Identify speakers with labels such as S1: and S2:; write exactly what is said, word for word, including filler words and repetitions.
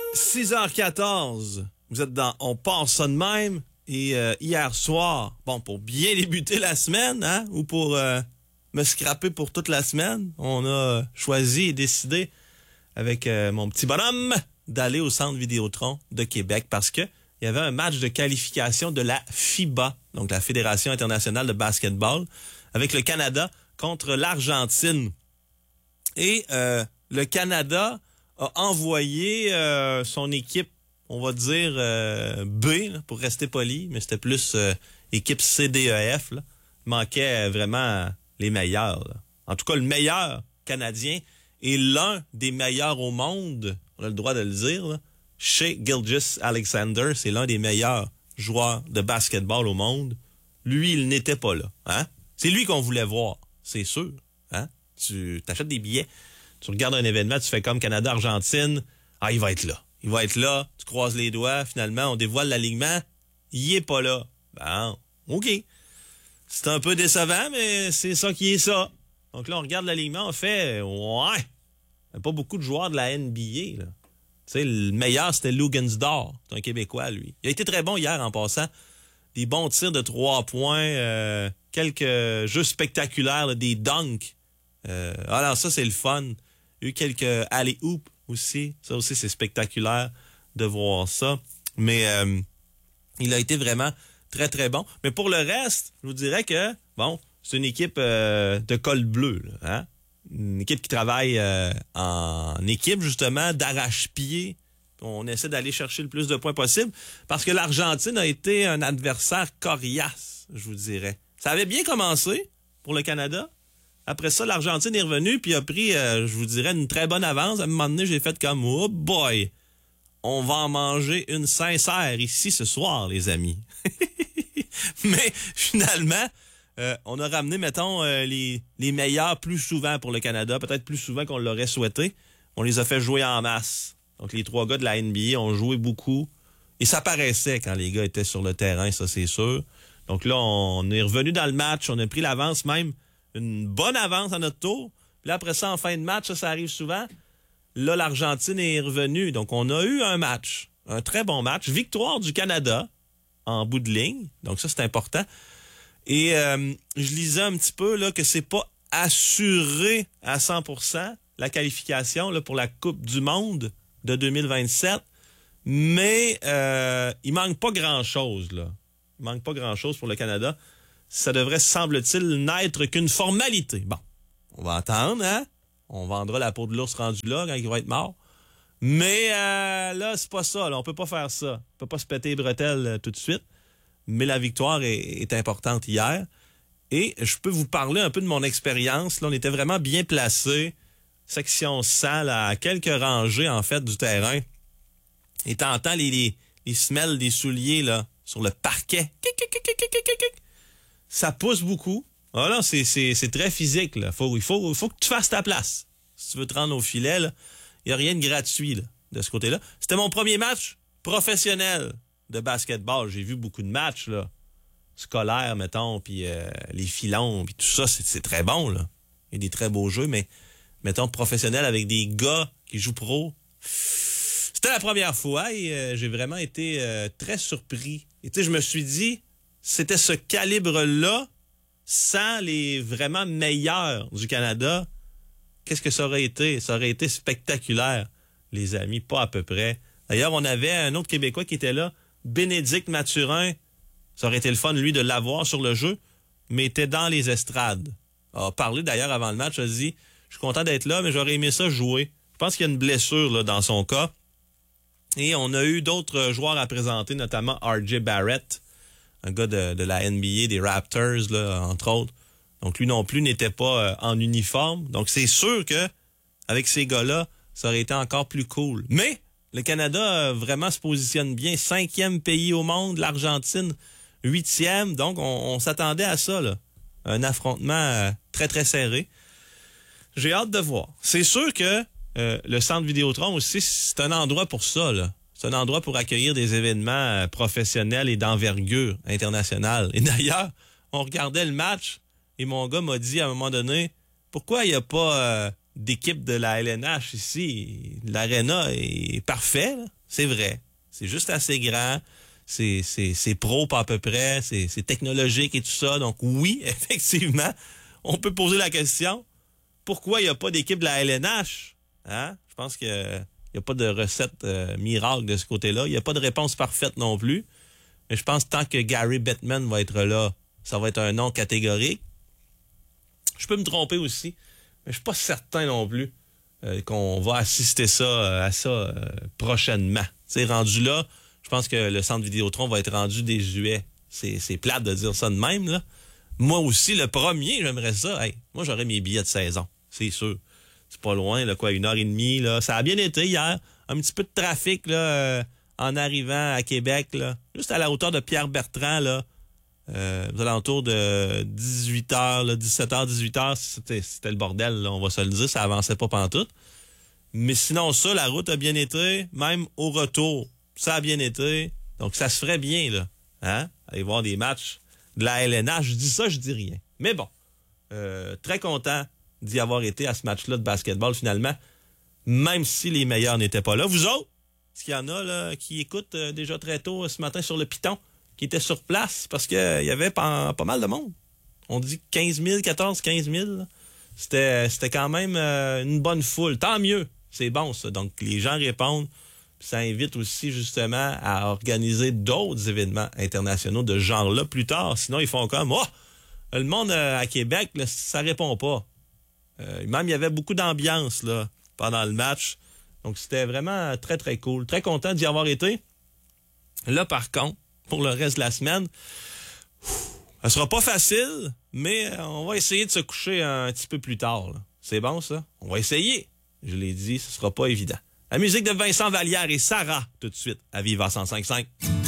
S1: six heures quatorze, vous êtes dans On passe ça de même. Et euh, hier soir, bon, pour bien débuter la semaine, hein, ou pour euh, me scraper pour toute la semaine, on a choisi et décidé avec euh, mon petit bonhomme d'aller au Centre Vidéotron de Québec parce que il y avait un match de qualification de la FIBA, donc la Fédération internationale de basketball, avec le Canada contre l'Argentine. Et euh, le Canada a envoyé euh, son équipe, on va dire euh, B, là, pour rester poli, mais c'était plus euh, équipe C D E F. Là. Il manquait vraiment les meilleurs. Là. En tout cas, le meilleur Canadien et l'un des meilleurs au monde, on a le droit de le dire, là, Shai Gilgeous-Alexander, c'est l'un des meilleurs joueurs de basketball au monde. Lui, il n'était pas là. Hein? C'est lui qu'on voulait voir, c'est sûr. Hein? Tu t'achètes des billets, tu regardes un événement, tu fais comme Canada-Argentine, ah, il va être là. Il va être là, tu croises les doigts, finalement, on dévoile l'alignement, il est pas là. Bon, OK. C'est un peu décevant, mais c'est ça qui est ça. Donc là, on regarde l'alignement, on fait, ouais, il n'y a pas beaucoup de joueurs de la N B A, là. Tu sais, le meilleur, c'était Lou Gansdor. C'est un Québécois, lui. Il a été très bon hier, en passant. Des bons tirs de trois points, euh, quelques jeux spectaculaires, là, des dunks. Euh, alors ça, c'est le fun. Il y a eu quelques alley-oop aussi. Ça aussi, c'est spectaculaire de voir ça. Mais euh, il a été vraiment très, très bon. Mais pour le reste, je vous dirais que, bon, c'est une équipe euh, de col bleu, là, hein? Une équipe qui travaille euh, en équipe, justement, d'arrache-pied. On essaie d'aller chercher le plus de points possible parce que l'Argentine a été un adversaire coriace, je vous dirais. Ça avait bien commencé pour le Canada. Après ça, l'Argentine est revenue puis a pris, euh, je vous dirais, une très bonne avance. À un moment donné, j'ai fait comme « Oh boy! On va en manger une sincère ici ce soir, les amis. » Mais finalement... Euh, on a ramené, mettons, euh, les, les meilleurs plus souvent pour le Canada, peut-être plus souvent qu'on l'aurait souhaité. On les a fait jouer en masse. Donc, les trois gars de la N B A ont joué beaucoup. Et ça paraissait quand les gars étaient sur le terrain, ça, c'est sûr. Donc là, on est revenu dans le match. On a pris l'avance, même une bonne avance à notre tour. Puis là, après ça, en fin de match, ça, ça arrive souvent. Là, l'Argentine est revenue. Donc, on a eu un match, un très bon match. Victoire du Canada en bout de ligne. Donc, ça, c'est important. Et euh, je lisais un petit peu là que c'est pas assuré à cent pour cent la qualification là, pour la Coupe du Monde de deux mille vingt-sept, mais euh, il manque pas grand-chose là. Il manque pas grand-chose pour le Canada. Ça devrait, semble-t-il, n'être qu'une formalité. Bon, on va attendre, hein? On vendra la peau de l'ours rendu là quand il va être mort. Mais euh, là, c'est pas ça. Là. On peut pas faire ça. On peut pas se péter les bretelles euh, tout de suite. Mais la victoire est, est importante hier. Et je peux vous parler un peu de mon expérience. Là, on était vraiment bien placés. Section cent, là, à quelques rangées, en fait, du terrain. Et t'entends les, les, les semelles des souliers, là, sur le parquet. Ça pousse beaucoup. Voilà, c'est, c'est, c'est très physique, là. Faut, il faut, il faut que tu fasses ta place. Si tu veux te rendre au filet, là, il n'y a rien de gratuit, là, de ce côté-là. C'était mon premier match professionnel de basketball. J'ai vu beaucoup de matchs, là, scolaires, mettons, puis euh, les filons, puis tout ça, c'est, c'est très bon, là. Il y a des très beaux jeux, mais, mettons, professionnels avec des gars qui jouent pro. C'était la première fois et euh, j'ai vraiment été euh, très surpris. Et tu sais, je me suis dit, c'était ce calibre-là, sans les vraiment meilleurs du Canada, qu'est-ce que ça aurait été? Ça aurait été spectaculaire, les amis, pas à peu près. D'ailleurs, on avait un autre Québécois qui était là, Bénédicte Mathurin. Ça aurait été le fun, lui, de l'avoir sur le jeu, mais était dans les estrades. Il a parlé d'ailleurs avant le match, il a dit « Je suis content d'être là, mais j'aurais aimé ça jouer. » Je pense qu'il y a une blessure là, dans son cas. Et on a eu d'autres joueurs à présenter, notamment R J Barrett, un gars de, de la N B A, des Raptors, là, entre autres. Donc lui non plus n'était pas euh, en uniforme. Donc c'est sûr que avec ces gars-là, ça aurait été encore plus cool. Mais le Canada euh, vraiment se positionne bien. Cinquième pays au monde, l'Argentine, huitième. Donc on, on s'attendait à ça, là. Un affrontement euh, très, très serré. J'ai hâte de voir. C'est sûr que euh, le Centre Vidéotron aussi, c'est un endroit pour ça, là. C'est un endroit pour accueillir des événements euh, professionnels et d'envergure internationale. Et d'ailleurs, on regardait le match et mon gars m'a dit à un moment donné, pourquoi il n'y a pas euh, d'équipe de la L N H ici? L'aréna est parfait, là. C'est vrai. C'est juste assez grand. C'est, c'est, c'est pro pas à peu près. C'est, c'est technologique et tout ça. Donc oui, effectivement, on peut poser la question. Pourquoi il n'y a pas d'équipe de la L N H? Hein? Je pense qu'il n'y a pas de recette euh, miracle de ce côté-là. Il n'y a pas de réponse parfaite non plus. Mais je pense que tant que Gary Bettman va être là, ça va être un nom catégorique. Je peux me tromper aussi, mais je suis pas certain non plus euh, qu'on va assister ça euh, à ça euh, prochainement. Tu sais, rendu là, je pense que le centre Vidéotron va être rendu désuet. C'est, c'est plate de dire ça de même, là. Moi aussi, le premier, j'aimerais ça. Hey, moi, j'aurais mes billets de saison, c'est sûr. C'est pas loin, là, quoi, une heure et demie, là. Ça a bien été hier. Un petit peu de trafic, là, euh, en arrivant à Québec, là. Juste à la hauteur de Pierre-Bertrand, là. Euh, aux alentours de dix-huit heures, là, dix-sept heures, dix-huit heures, c'était, c'était le bordel, là, on va se le dire, ça avançait pas pantoute. Mais sinon, ça, la route a bien été, même au retour, ça a bien été. Donc, ça se ferait bien, là. Hein? Aller voir des matchs de la L N H, je dis ça, je dis rien. Mais bon, euh, très content d'y avoir été à ce match-là de basketball, finalement, même si les meilleurs n'étaient pas là. Vous autres, est-ce qu'il y en a là, qui écoutent euh, déjà très tôt euh, ce matin sur le Piton, qui étaient sur place, parce qu'il euh, y avait pas, pas mal de monde. On dit quinze mille, quatorze, quinze mille. C'était, c'était quand même euh, une bonne foule. Tant mieux. C'est bon, ça. Donc, les gens répondent. Puis ça invite aussi, justement, à organiser d'autres événements internationaux de ce genre-là plus tard. Sinon, ils font comme, oh, le monde euh, à Québec, là, ça répond pas. Euh, même, il y avait beaucoup d'ambiance là pendant le match. Donc, c'était vraiment très, très cool. Très content d'y avoir été. Là, par contre, pour le reste de la semaine, ça sera pas facile, mais on va essayer de se coucher un petit peu plus tard, là. C'est bon, ça? On va essayer. Je l'ai dit, ce sera pas évident. La musique de Vincent Vallière et Sarah, tout de suite, à Viva cent cinq virgule cinq.